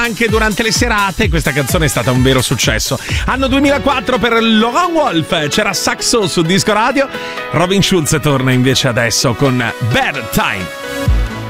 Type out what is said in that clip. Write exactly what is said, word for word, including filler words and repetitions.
anche durante le serate. Questa canzone è stata un vero successo. Anno duemilaquattro per Laurent Wolf, c'era Saxo su Disco Radio. Robin Schulz torna invece adesso con Bad Time.